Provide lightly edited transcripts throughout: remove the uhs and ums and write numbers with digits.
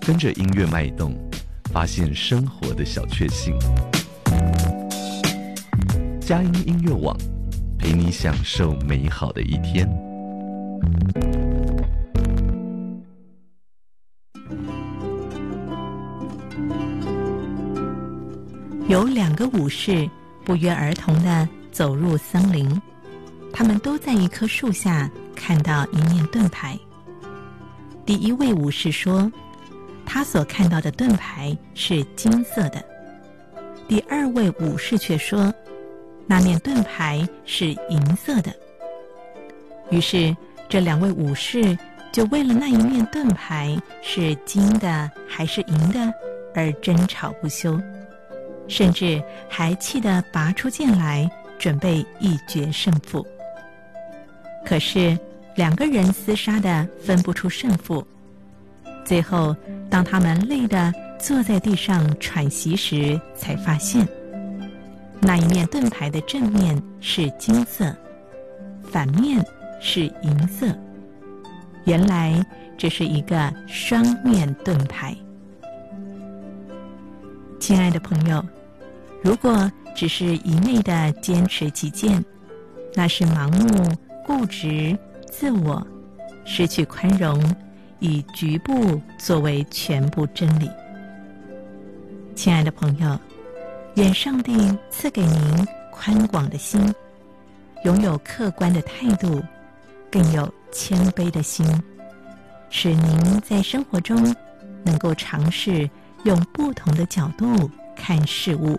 跟着音乐脉动，发现生活的小确幸。佳音音乐网，陪你享受美好的一天。 有2个武士不约而同地走入森林，他们都在一棵树下看到一面盾牌。第一位武士说，他所看到的盾牌是金色的。第二位武士却说，那面盾牌是银色的。于是这2位武士就为了那一面盾牌是金的还是银的而争吵不休，甚至还气得拔出剑来，准备一决胜负。可是2个人厮杀的分不出胜负，最后当他们累得坐在地上喘息时，才发现那一面盾牌的正面是金色，反面是银色。原来这是一个双面盾牌。亲爱的朋友，如果只是一味的坚持己见，那是盲目、固执、自我，失去宽容，以局部作为全部真理。亲爱的朋友，愿上帝赐给您宽广的心，拥有客观的态度，更有谦卑的心，使您在生活中能够尝试用不同的角度看事物。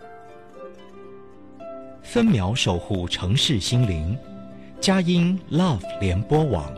分秒守护城市心灵，佳音 Love 联播网。